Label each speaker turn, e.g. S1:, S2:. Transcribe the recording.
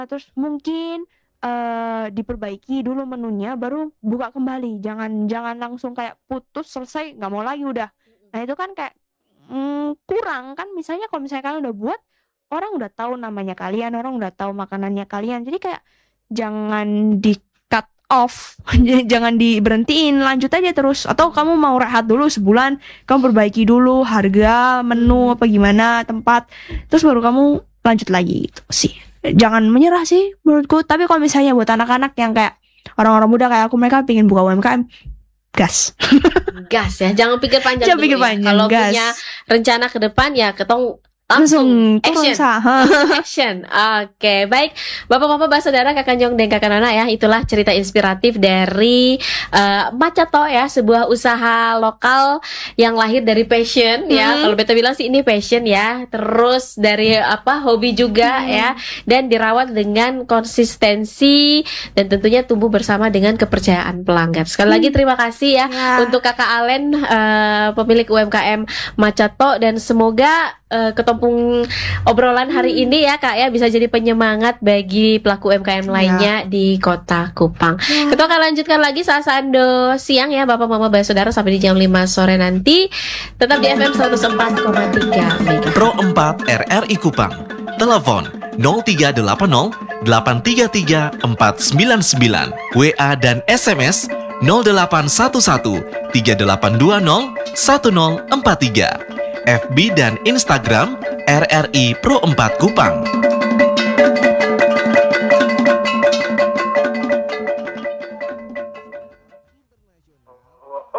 S1: terus mungkin diperbaiki dulu menunya baru buka kembali. Jangan langsung kayak putus selesai nggak mau lagi udah. Nah itu kan kayak kurang kan. Misalnya kalau misalnya kalian udah buat, orang udah tahu namanya kalian, orang udah tahu makanannya kalian, jadi kayak jangan di cut off. Jangan diberhentiin, lanjut aja terus. Atau kamu mau rehat dulu sebulan, kamu perbaiki dulu harga, menu apa gimana, tempat, terus baru kamu lanjut lagi gitu sih. Jangan menyerah sih menurutku. Tapi kalau misalnya buat anak-anak yang kayak orang-orang muda kayak aku, mereka pengen buka UMKM, gas.
S2: Gas ya, jangan pikir panjang
S1: Jangan
S2: dulu
S1: pikir
S2: ya.
S1: panjang,
S2: Kalau
S1: gas.
S2: punya rencana ke depan ya ketong langsung action. Action. Oke, baik. Bapak-bapak, Mbak Saudara, Kakak Nyong dan Kakak Nana ya, itulah cerita inspiratif dari Macato ya, sebuah usaha lokal yang lahir dari passion ya. Kalau beta bilang sih ini passion ya. Terus dari hobi juga ya, dan dirawat dengan konsistensi dan tentunya tumbuh bersama dengan kepercayaan pelanggan. Sekali lagi terima kasih ya untuk Kakak Alen, pemilik UMKM Macato, dan semoga ketempung obrolan hari ini ya Kak ya bisa jadi penyemangat bagi pelaku UMKM lainnya di Kota Kupang. Kita akan lanjutkan lagi saat Sando siang ya Bapak Mama Mbak Saudara sampai di jam 5 sore nanti. Tetap di FM 104,3 MHz.
S3: Pro 4 RRI Kupang. Telepon 0380 833 499. WA dan SMS 0811 3820 1043. FB dan Instagram RRI Pro 4 Kupang.